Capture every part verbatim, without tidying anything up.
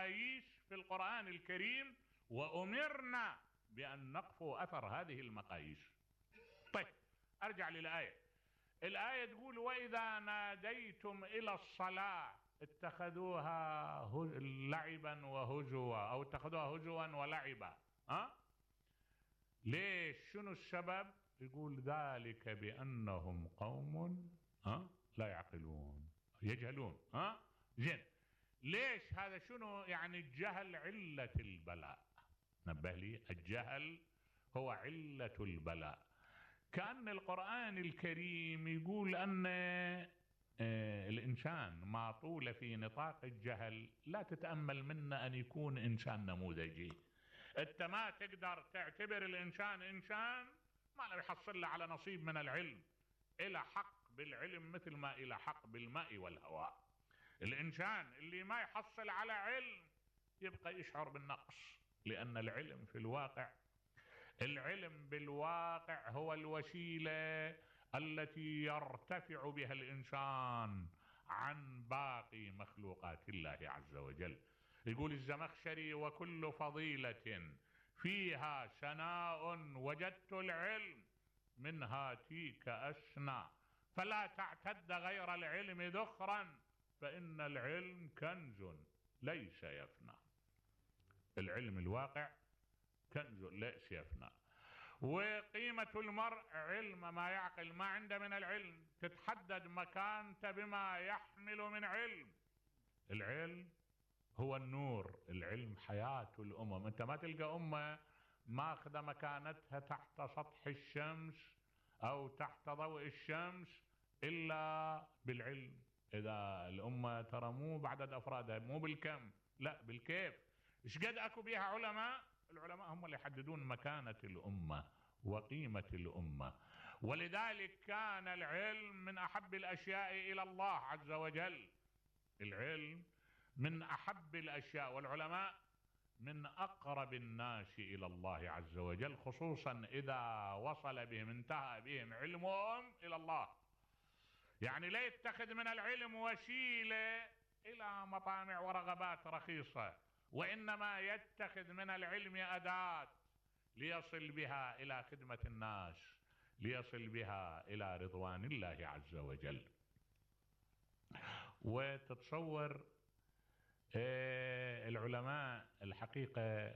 مقاييس في القرآن الكريم، وأمرنا بأن نقفو أثر هذه المقاييس. طيب أرجع للآية. الآية تقول: وإذا ناديتم إلى الصلاة اتخذوها لعبا وهزوا، أو اتخذوها هزوا ولعبا. ها؟ ليش؟ شنو السبب؟ يقول: ذلك بأنهم قوم ها لا يعقلون، يجهلون. ها؟ زين، ليش هذا؟ شنو يعني الجهل؟ علة البلاء. نبه لي، الجهل هو علة البلاء. كأن القرآن الكريم يقول أن الإنسان ما طول في نطاق الجهل لا تتأمل منه أن يكون إنسان نموذجي. أنت ما تقدر تعتبر الإنسان إنسان ما له يحصل له على نصيب من العلم. إلى حق بالعلم مثل ما إلى حق بالماء والهواء. الإنسان اللي ما يحصل على علم يبقى يشعر بالنقص، لأن العلم في الواقع، العلم بالواقع هو الوسيلة التي يرتفع بها الإنسان عن باقي مخلوقات الله عز وجل. يقول الزمخشري: وكل فضيلة فيها سناء وجدت العلم من هاتيك أسنى، فلا تعتد غير العلم ذخرا، فإن العلم كنز ليس يفنى. العلم الواقع كنز ليس يفنى. وقيمة المرء علم ما يعقل، ما عنده من العلم تتحدد مكانته بما يحمل من علم. العلم هو النور، العلم حياة الأمم. أنت ما تلقى أمة ماخذة مكانتها تحت سطح الشمس أو تحت ضوء الشمس إلا بالعلم. إذا الأمة ترى مو بعدد أفرادها، مو بالكم، لا بالكيف. إيش قد أكو بيها علماء؟ العلماء هم اللي يحددون مكانة الأمة وقيمة الأمة. ولذلك كان العلم من أحب الأشياء إلى الله عز وجل. العلم من أحب الأشياء، والعلماء من أقرب الناس إلى الله عز وجل، خصوصا إذا وصل بهم، انتهى بهم علمهم إلى الله. يعني لا يتخذ من العلم وسيلة إلى مطامع ورغبات رخيصة، وإنما يتخذ من العلم أداة ليصل بها إلى خدمة الناس، ليصل بها إلى رضوان الله عز وجل. وتتصور العلماء الحقيقة،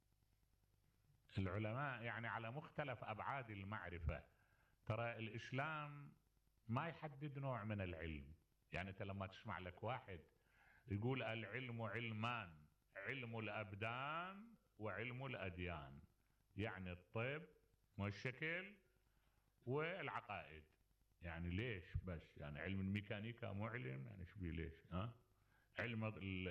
العلماء يعني على مختلف أبعاد المعرفة. ترى الإسلام ما يحدد نوع من العلم. يعني أنت لما تسمع لك واحد يقول العلم علمان: علم الأبدان وعلم الأديان، يعني الطب والشكل والعقائد. يعني ليش بس؟ يعني علم الميكانيكا مو علم؟ يعني شو بيه ليش؟ ها؟ علم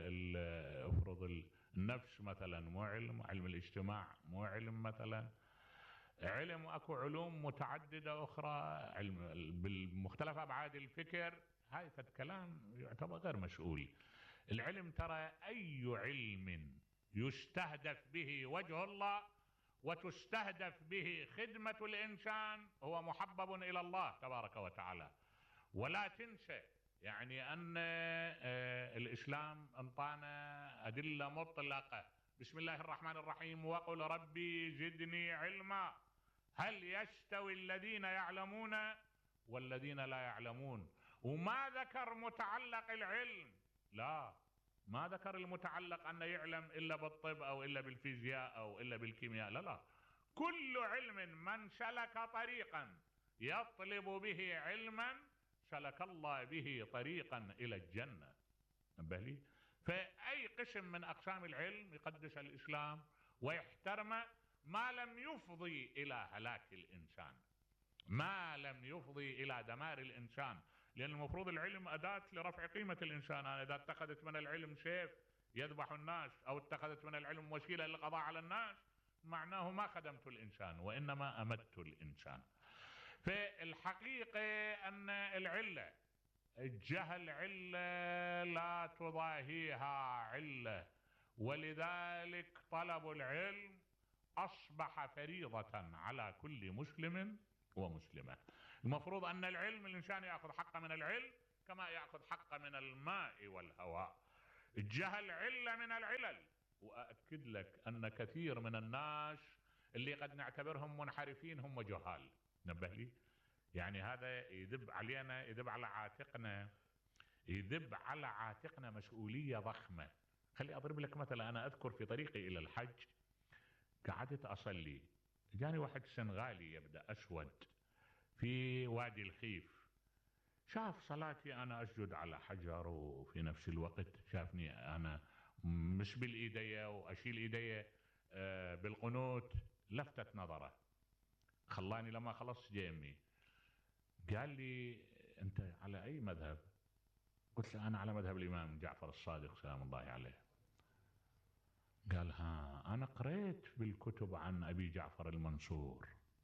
افرض النفس مثلا مو علم؟ علم الاجتماع مو علم مثلا؟ علم، اكو علوم متعددة اخرى، علم بالمختلف ابعاد الفكر. هاي فد كلام يعتبر غير مسؤول. العلم ترى اي علم يستهدف به وجه الله وتستهدف به خدمة الإنسان هو محبب إلى الله تبارك وتعالى. ولا تنسى يعني أن الإسلام انطانا أدلة مطلقة. بسم الله الرحمن الرحيم: وقل ربي زدني علما. هل يستوي الذين يعلمون والذين لا يعلمون؟ وما ذكر متعلق العلم، لا، ما ذكر المتعلق أن يعلم إلا بالطب أو إلا بالفيزياء أو إلا بالكيمياء، لا لا، كل علم من سلك طريقا يطلب به علما سلك الله به طريقا إلى الجنة. نبه لي. فأي قسم من أقسام العلم يقدس الإسلام ويحترمه ما لم يفضي إلى هلاك الإنسان، ما لم يفضي إلى دمار الإنسان. لأن المفروض العلم أداة لرفع قيمة الإنسان. أنا إذا اتخذت من العلم سيف يذبح الناس أو اتخذت من العلم وسيلة للقضاء على الناس، معناه ما خدمت الإنسان وإنما أمدت الإنسان. فالحقيقة أن العلة، الجهل علة لا تضاهيها علة، ولذلك طلب العلم أصبح فريضة على كل مسلم ومسلمة. المفروض أن العلم الإنسان يأخذ حقه من العلم كما يأخذ حقه من الماء والهواء. الجهل علة من العلل، وأأكد لك أن كثير من الناس اللي قد نعتبرهم منحرفين هم جهال. نبه لي، يعني هذا يذب علينا، يذب على عاتقنا، يذب على عاتقنا مسؤولية ضخمة. خلي أضرب لك مثلا، أنا أذكر في طريقي إلى الحج قعدت أصلي، جاني واحد سنغالي يبدأ أسود في وادي الخيف، شاف صلاتي أنا أسجد على حجر، وفي نفس الوقت شافني أنا مش بالإيدية وأشيل إيدية بالقنوت، لفتت نظره، خلاني لما خلصت جيمي قال لي أنت على أي مذهب؟ قلت له أنا على مذهب الإمام جعفر الصادق سلام الله عليه. قال ها أنا قريت بالكتب عن أبي جعفر المنصور.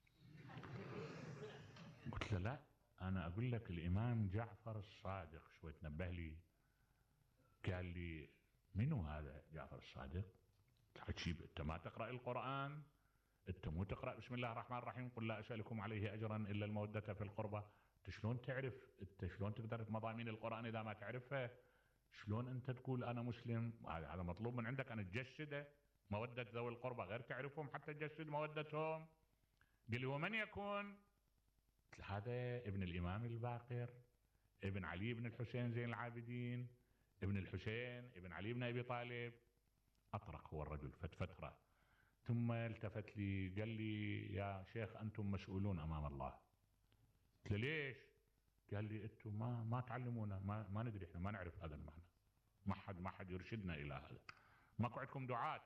قلت له لا، أنا أقول لك الإمام جعفر الصادق. شوي تنبه لي، قال لي منو هذا جعفر الصادق؟ عجيب، أنت ما تقرأ القرآن؟ أنت مو تقرأ بسم الله الرحمن الرحيم قل لا أسألكم عليه أجرا إلا المودة في القربى؟ أنت شلون تعرف؟ أنت شلون تقدر مضامين القرآن إذا ما تعرفها؟ شلون أنت تقول أنا مسلم؟ هذا مطلوب من عندك أن تجسد مودة ذوي القربى، غير تعرفهم حتى تجسد مودتهم. قال لي ومن يكون؟ هذا ابن الإمام الباقر، ابن علي بن الحسين زين العابدين، ابن الحسين ابن علي بن أبي طالب. أطرق هو الرجل فترة، ثم التفت لي قال لي يا شيخ أنتم مسؤولون أمام الله. قلت له ليش؟ قال لي أنتم ما ما تعلمونا، ما ما ندري، احنا ما نعرف هذا المعنى، ما حد ما حد يرشدنا إلى هذا، ماكو عندكم دعاة.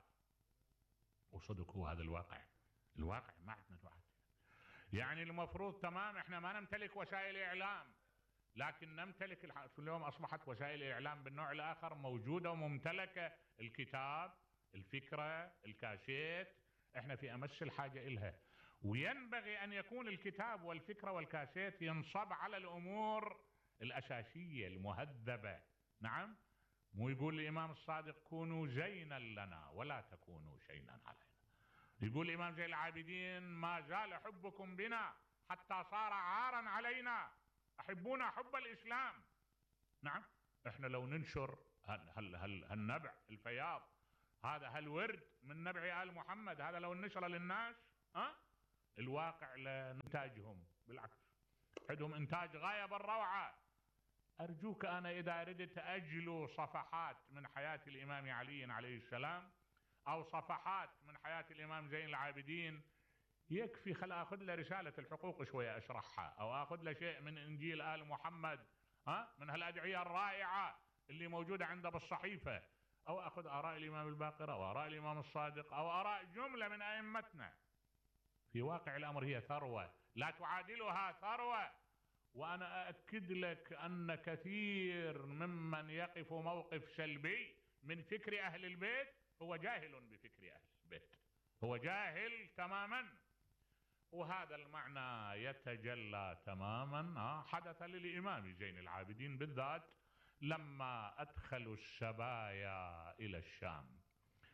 وصدق هو هذا الواقع، الواقع ما عندنا دعاة. يعني المفروض تمام احنا ما نمتلك وسائل إعلام، لكن نمتلك اليوم أصبحت وسائل الإعلام بالنوع الآخر موجودة وممتلكة، الكتاب، الفكرة، الكاسيت، احنا في أمس الحاجة إلها. وينبغي أن يكون الكتاب والفكرة والكاسيت ينصب على الأمور الأساسية المهذبة. نعم، مو يقول الإمام الصادق كونوا زينا لنا ولا تكونوا شينا علينا. يقول الإمام زين العابدين ما زال حبكم بنا حتى صار عارا علينا، أحبونا حب الإسلام. نعم، احنا لو ننشر هال هال هالنبع الفياض هذا، هالورد من نبع آل محمد هذا، لو نشر للناس ها الواقع لنتاجهم بالعكس عندهم انتاج غاية بالروعة. أرجوك أنا إذا ردت أجلو صفحات من حياة الإمام علي عليه السلام أو صفحات من حياة الإمام زين العابدين، يكفي خل أخذ له رسالة الحقوق شوية أشرحها، أو أخذ له شيء من إنجيل آل محمد ها من هالأدعية الرائعة اللي موجودة عنده بالصحيفة، أو أخذ آراء الإمام الباقر أو آراء الإمام الصادق أو آراء جملة من أئمتنا. في واقع الأمر هي ثروة لا تعادلها ثروة. وأنا أأكد لك أن كثير ممن يقف موقف سلبي من فكر أهل البيت هو جاهل بفكر أهل البيت، هو جاهل تماما. وهذا المعنى يتجلى تماما حدث للإمام زين العابدين بالذات لما أدخلوا السبايا إلى الشام.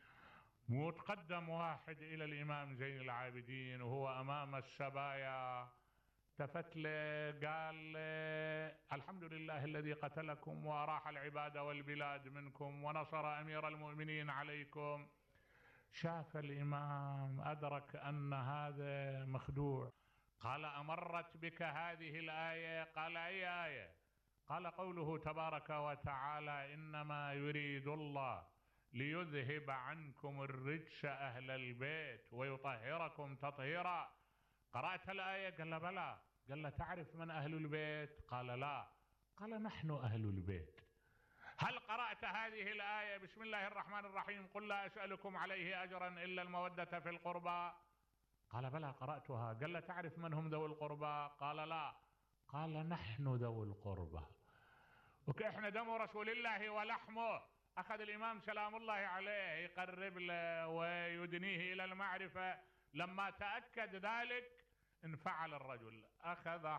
وتقدم واحد إلى الإمام زين العابدين وهو أمام السبايا، التفت له قال له الحمد لله الذي قتلكم وأراح العباد والبلاد منكم ونصر أمير المؤمنين عليكم. شاف الإمام أدرك أن هذا مخدوع، قال أمرت بك هذه الآية؟ قال أي آية؟ قال قوله تبارك وتعالى إنما يريد الله ليذهب عنكم الرجس أهل البيت ويطهركم تطهيرا. قرأت الآية؟ قال له بلى. قال له تعرف من أهل البيت؟ قال لا. قال نحن أهل البيت. هل قرأت هذه الآية بسم الله الرحمن الرحيم قل لا أسألكم عليه أجرا إلا المودة في القربى؟ قال بلى قرأتها. قال له تعرف من هم ذوي القربى؟ قال لا. قال نحن ذوي القربى، وكإحنا دم رسول الله ولحمه. أخذ الإمام سلام الله عليه يقرب له ويدنيه إلى المعرفة. لما تأكد ذلك انفعل الرجل، أخذ